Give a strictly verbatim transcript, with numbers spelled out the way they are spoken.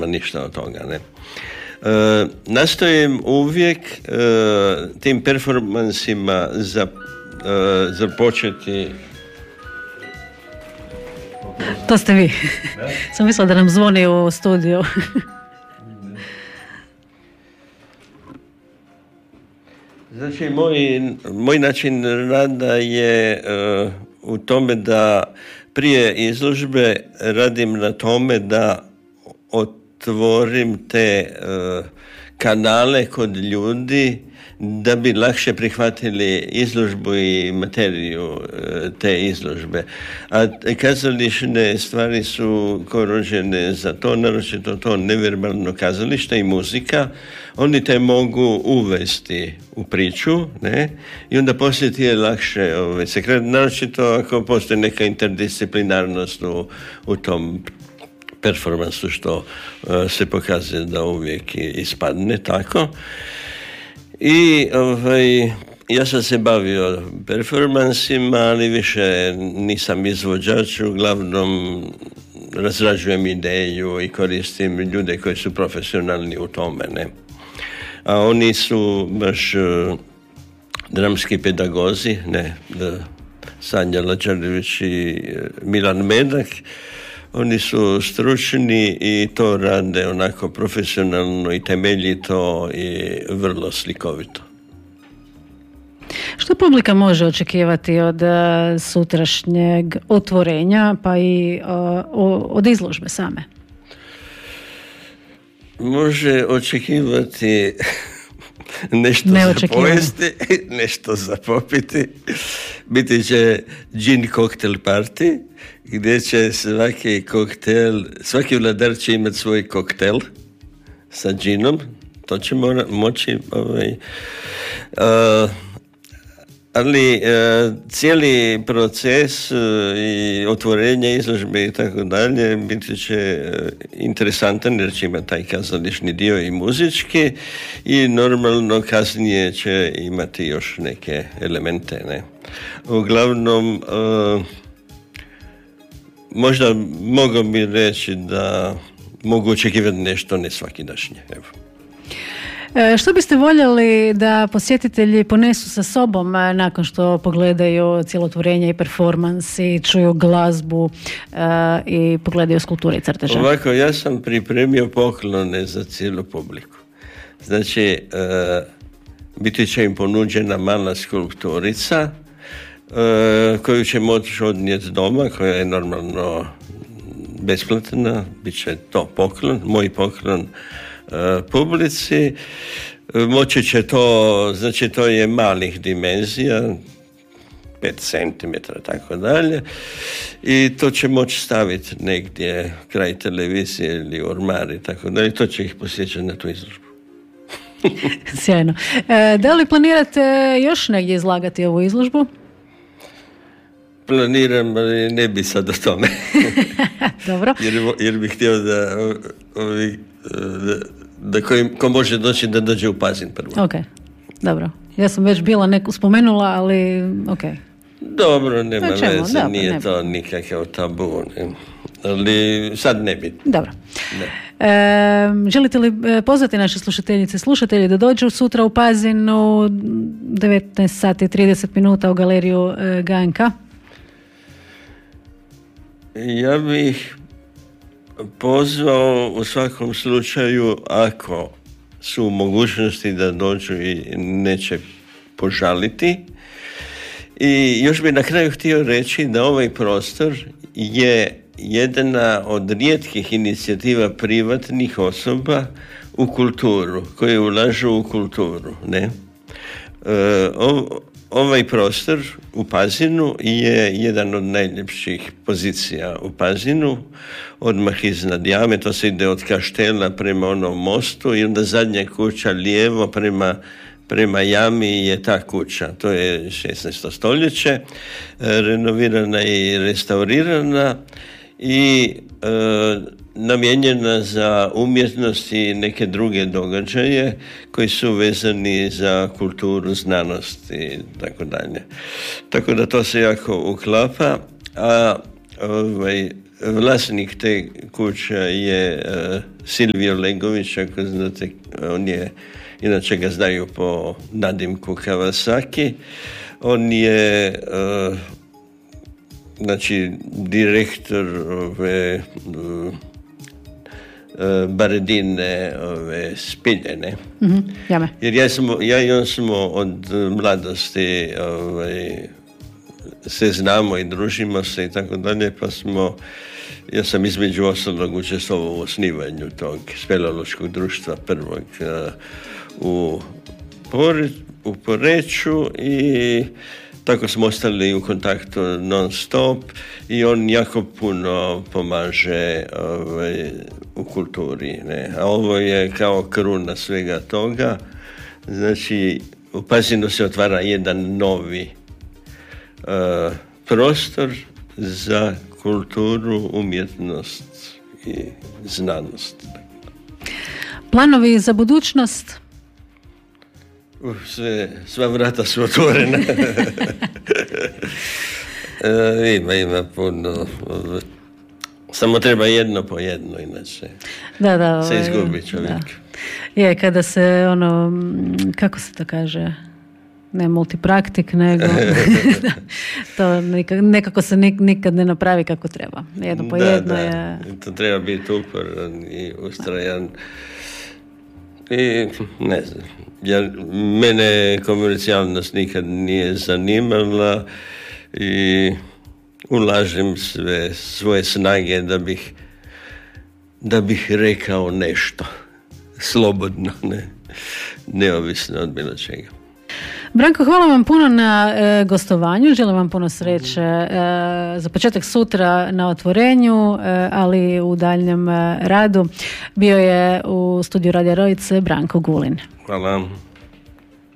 nema ništa od toga, ne. E, nastojim uvijek e, tim performansima za, e, započeti. To ste vi. Sam mislila da nam zvoni u studiju. Znači, moj, moj način rada je uh, u tome da prije izložbe radim na tome da otvorim te uh, kanale kod ljudi da bi lakše prihvatili izložbu i materiju uh, te izložbe. A kazališne stvari su rođene za to, naročito to neverbalno kazalište i muzika. Oni te mogu uvesti u priču, ne? I onda poslije ti je lakše ovaj, se krenuti, naročito ako postoji neka interdisciplinarnost u, u tom performansu, što uh, se pokazuje da uvijek ispadne tako. I ovaj, ja sam se bavio performansima, ali više nisam izvođač, uglavnom razrađujem ideju i koristim ljude koji su profesionalni u tome, ne. A oni su baš uh, dramski pedagozi, ne, da, Sanja Lađarević i Milan Medak. Oni su stručni i to rade onako profesionalno i temeljito i vrlo slikovito. Što publika može očekivati od uh, sutrašnjeg otvorenja, pa i uh, od izložbe same? Može očekivati nešto za pojesti, nešto za popiti. Biti će gin koktel party, gdje će svaki koktel, svaki vladar će imati svoj koktel sa džinom. To će mora, moći ovaj, uh, ali uh, cijeli proces uh, i otvorenje izložbe i tako dalje biti će uh, interesantan, jer će imati taj kazališni dio i muzički, i normalno kasnije će imati još neke elemente, ne. Uglavnom uh, možda mogu bi reći da mogu očekivati nešto nesvakidašnje, evo. Što biste voljeli da posjetitelji ponesu sa sobom nakon što pogledaju cijelotvorenje i performans i čuju glazbu uh, i pogledaju skulpture i crteže? Ovako, ja sam pripremio poklone za cijelu publiku. Znači, uh, biti će im ponuđena mala skulpturica uh, koju će moći odnijeti doma, koja je normalno besplatna, bit će to poklon, moj poklon publici. Moći će to, znači to je malih dimenzija, pet centimetara, tako dalje, i to će moći staviti negdje kraj televizije ili ormari, tako dalje, i to će ih posjećati na tu izložbu. Sjajno. E, da li planirate još negdje izlagati ovu izložbu? Planiram, ali ne bi sad o tome. Dobro. jer, jer bih htio da ovi da, da koji, ko može doći da dođe u Pazin prvo. Ok, dobro. Ja sam već bila neku spomenula, ali ok. Dobro, nema Čemo, veze, dobro, nije ne to nikakav tabu. Ne. Ali sad ne bi. Dobro. E, želite li pozvati naše slušateljice, slušatelji da dođu sutra u Pazin u devetnaest sati i trideset minuta u galeriju e, G N K? Ja bih pozvao u svakom slučaju, ako su u mogućnosti da dođu i neće požaliti. I još bih na kraju htio reći da ovaj prostor je jedna od rijetkih inicijativa privatnih osoba u kulturu, koje ulažu u kulturu, ne? E, ov, ovaj prostor u Pazinu je jedan od najljepših pozicija u Pazinu, odmah iznad jame, to se ide od Kaštela prema onom mostu i onda zadnja kuća lijevo prema prema jami je ta kuća. To je šesnaesto stoljeće, renovirana i restaurirana i e, namijenjena za umjetnost i neke druge događaje koji su vezani za kulturu, znanost i tako dalje. Tako da to se jako uklapa, a ovaj, vlasnik te kuće je uh, Silvio Legović, ako znate, on je, inače ga znaju po nadimku Kawasaki. On je uh, znači direktor ove uh, Baredine ove Spiljene. Mm-hmm. Jame. Jer ja, sam, ja i on smo od mladosti ovaj, se znamo i družimo se i tako dalje, pa smo, ja sam između ostalog učestvovao u osnivanju tog speleološkog društva prvog uh, u, Pore, u Poreču i tako smo ostali u kontaktu non stop i on jako puno pomaže ovaj, u kulturi. Ne? A ovo je kao kruna svega toga. Znači, u Pazinu se otvara jedan novi uh, prostor za kulturu, umjetnost i znanost. Planovi za budućnost? Uh, sve, sva vrata su otvorena. e, ima, ima puno. Samo treba jedno po jedno, inače da, da, se izgubi čovjek. Da. Je, kada se ono, kako se to kaže, ne multipraktik, nego to nekako, nekako se nik, nikad ne napravi kako treba. Jedno po da, jedno da. je... To treba biti uporan i ustrajan. I ne znam, ja, mene komercijalnost nikad nije zanimala i ulažem sve svoje snage da bih da bih rekao nešto slobodno, ne, neovisno od bilo čega. Branko, hvala vam puno na e, gostovanju, želim vam puno sreće e, za početak sutra na otvorenju, e, ali u daljnjem e, radu. Bio je u studiju Radija Rojice Branko Gulin. Hvala.